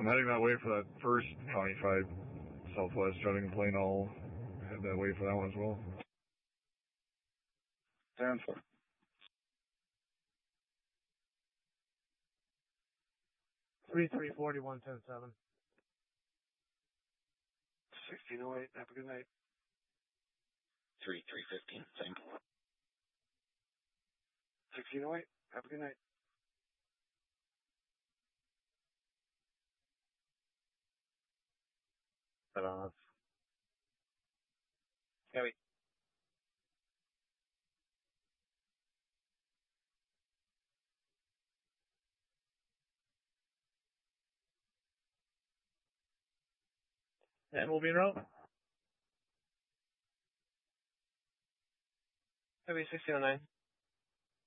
I'm heading that way for that first County 5 Southwest jutting plane. I'll head that way for that one as well. 10-4. Three 340, 110-7. 1608. Have a good night. 315. Same. 1608. Have a good night. Set off. Heavy. And we'll be en route. Heavy 1609.